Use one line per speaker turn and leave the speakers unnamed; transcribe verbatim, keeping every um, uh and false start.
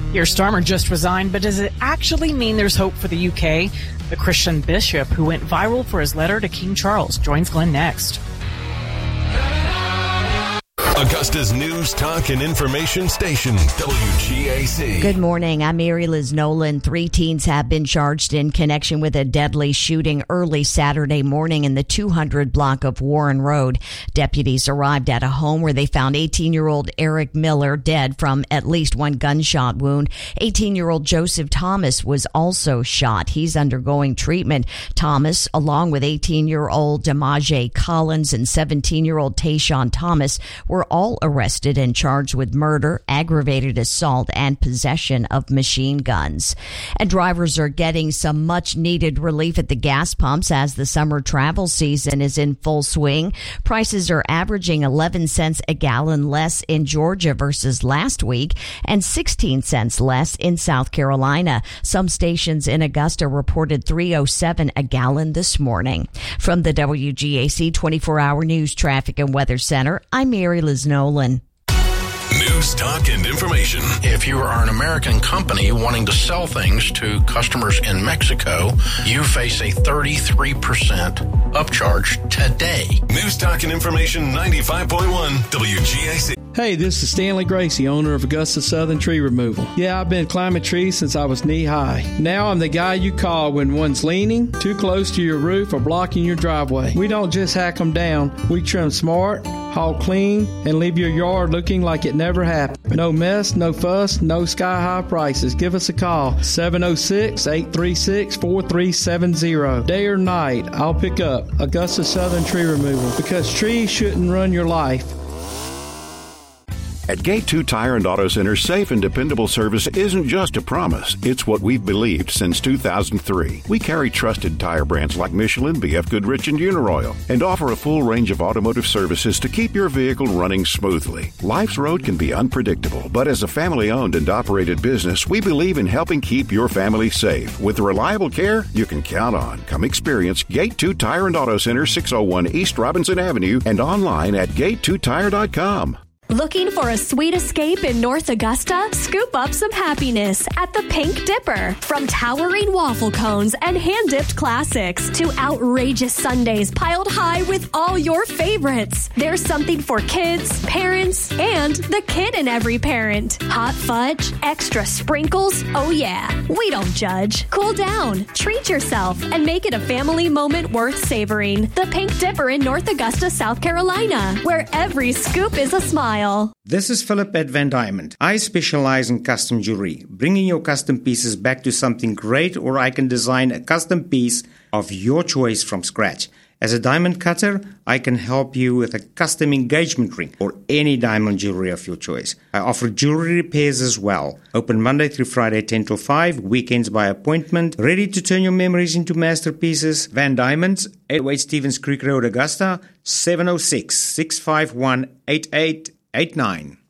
Keir Starmer just resigned, but does it actually mean there's hope for the U K? The Christian bishop who went viral for his letter to King Charles joins Glenn next.
Augusta's news, talk, and information station, W G A C.
Good morning. I'm Mary Liz Nolan. Three teens have been charged in connection with a deadly shooting early Saturday morning in the two hundred block of Warren Road. Deputies arrived at a home where they found eighteen-year-old Eric Miller dead from at least one gunshot wound. eighteen-year-old Joseph Thomas was also shot. He's undergoing treatment. Thomas, along with eighteen-year-old Demaje Collins and seventeen-year-old Tayshawn Thomas, were all arrested and charged with murder, aggravated assault, and possession of machine guns. And drivers are getting some much-needed relief at the gas pumps as the summer travel season is in full swing. Prices are averaging eleven cents a gallon less in Georgia versus last week and sixteen cents less in South Carolina. Some stations in Augusta reported three oh seven a gallon this morning. From the W G A C twenty-four hour News, Traffic, and Weather Center, I'm Mary Liz Nolan.
News, talk, and information.
If you are an American company wanting to sell things to customers in Mexico, you face a thirty-three percent upcharge today.
News, talk, and information ninety-five point one W G A C.
Hey, this is Stanley Gracie, owner of Augusta Southern Tree Removal. Yeah, I've been climbing trees since I was knee-high. Now I'm the guy you call when one's leaning, too close to your roof, or blocking your driveway. We don't just hack them down. We trim smart, haul clean, and leave your yard looking like it never happened. No mess, no fuss, no sky-high prices. Give us a call, seven oh six, eight three six, four three seven zero. Day or night, I'll pick up Augusta Southern Tree Removal, because trees shouldn't run your life.
At Gate two Tire and Auto Center, safe and dependable service isn't just a promise. It's what we've believed since two thousand three. We carry trusted tire brands like Michelin, B F Goodrich, and Uniroyal, and offer a full range of automotive services to keep your vehicle running smoothly. Life's road can be unpredictable, but as a family-owned and operated business, we believe in helping keep your family safe with the reliable care you can count on. Come experience Gate two Tire and Auto Center, six oh one East Robinson Avenue, and online at gate two tire dot com.
Looking for a sweet escape in North Augusta? Scoop up some happiness at the Pink Dipper. From towering waffle cones and hand-dipped classics to outrageous sundaes piled high with all your favorites. There's something for kids, parents, and the kid in every parent. Hot fudge, extra sprinkles, oh yeah. We don't judge. Cool down, treat yourself, and make it a family moment worth savoring. The Pink Dipper in North Augusta, South Carolina, where every scoop is a smile.
This is Philip at Van Diamond. I specialize in custom jewelry, bringing your custom pieces back to something great, or I can design a custom piece of your choice from scratch. As a diamond cutter, I can help you with a custom engagement ring or any diamond jewelry of your choice. I offer jewelry repairs as well. Open Monday through Friday, ten till five, weekends by appointment. Ready to turn your memories into masterpieces? Van Diamonds, eight oh eight Stevens Creek Road, Augusta, seven oh six, six five one, eight eight eight nine.